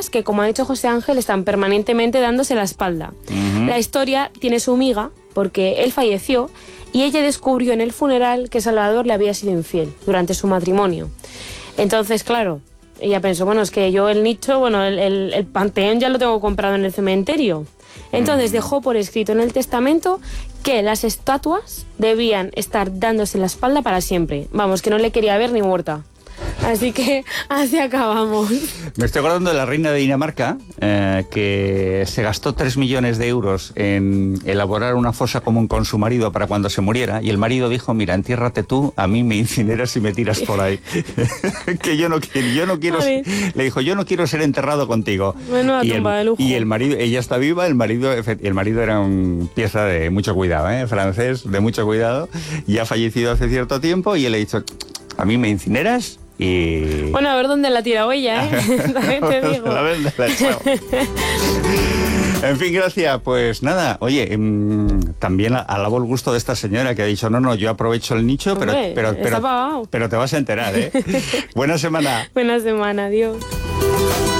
estatuas que, como ha dicho José Ángel, están permanentemente dándose la espalda. La historia tiene su miga porque él falleció y ella descubrió en el funeral que Salvador le había sido infiel durante su matrimonio. Entonces, claro, ella pensó, bueno, es que yo el nicho, bueno, el panteón ya lo tengo comprado en el cementerio. Entonces dejó por escrito en el testamento que las estatuas debían estar dándose la espalda para siempre. Vamos, que no le quería ver ni muerta. Así que así acabamos. Me estoy acordando de la reina de Dinamarca, que se gastó 3 millones de euros en elaborar una fosa común con su marido para cuando se muriera, y el marido dijo, mira, entiérrate tú, a mí me incineras y me tiras por ahí. Que yo no quiero, le dijo, yo no quiero ser enterrado contigo. Menuda tumba de lujo. Y el marido, ella está viva, el marido era un pieza de mucho cuidado, francés, de mucho cuidado, y ha fallecido hace cierto tiempo, y él le ha dicho, a mí me incineras. Y... Bueno, a ver dónde la ha tirado ella, también te digo. A ver dónde la ha echado. En fin, gracias. Pues nada, oye, también alabo el gusto de esta señora que ha dicho, no, yo aprovecho el nicho, pero te vas a enterar, ¿eh? Buena semana. Buena semana, adiós.